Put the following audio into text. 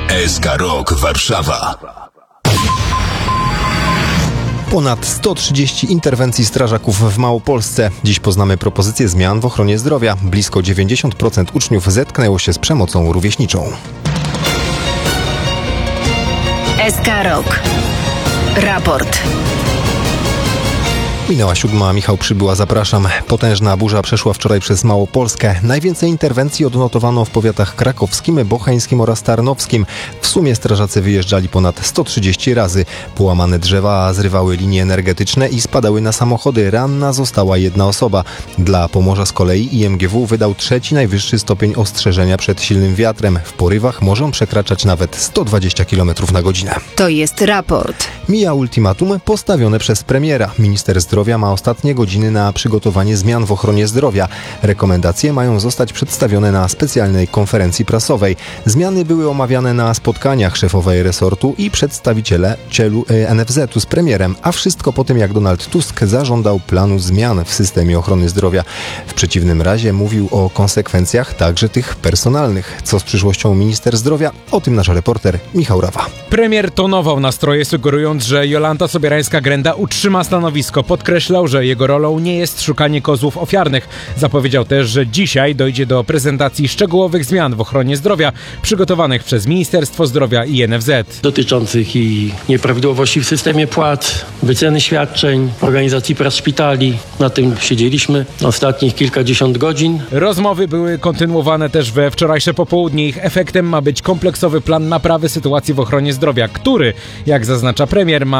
SK Rok Warszawa. Ponad 130 interwencji strażaków w Małopolsce. Dziś poznamy propozycje zmian w ochronie zdrowia. Blisko 90% uczniów zetknęło się z przemocą rówieśniczą. SK Rok. Raport. Minęła 7, Michał Przybyła, zapraszam. Potężna burza przeszła wczoraj przez Małopolskę. Najwięcej interwencji odnotowano w powiatach krakowskim, bocheńskim oraz tarnowskim. W sumie strażacy wyjeżdżali ponad 130 razy. Połamane drzewa zrywały linie energetyczne i spadały na samochody. Ranna została jedna osoba. Dla Pomorza z kolei IMGW wydał 3. najwyższy stopień ostrzeżenia przed silnym wiatrem. W porywach może on przekraczać nawet 120 km na godzinę. To jest raport. Mija ultimatum postawione przez premiera. Minister zdrowia ma ostatnie godziny na przygotowanie zmian w ochronie zdrowia. Rekomendacje mają zostać przedstawione na specjalnej konferencji prasowej. Zmiany były omawiane na spotkaniach szefowej resortu i przedstawiciele NFZ-u z premierem, a wszystko po tym, jak Donald Tusk zażądał planu zmian w systemie ochrony zdrowia. W przeciwnym razie mówił o konsekwencjach także tych personalnych. Co z przyszłością minister zdrowia? O tym nasz reporter Michał Rawa. Premier tonował nastroje, sugerując, że Jolanta Sobierańska-Grenda utrzyma stanowisko. Podkreślał, że jego rolą nie jest szukanie kozłów ofiarnych. Zapowiedział też, że dzisiaj dojdzie do prezentacji szczegółowych zmian w ochronie zdrowia przygotowanych przez Ministerstwo Zdrowia i NFZ. Dotyczących i nieprawidłowości w systemie płac, wyceny świadczeń, organizacji prac szpitali. Na tym siedzieliśmy ostatnich kilkadziesiąt godzin. Rozmowy były kontynuowane też we wczorajsze popołudnie. Ich efektem ma być kompleksowy plan naprawy sytuacji w ochronie zdrowia, który, jak zaznacza premier, ma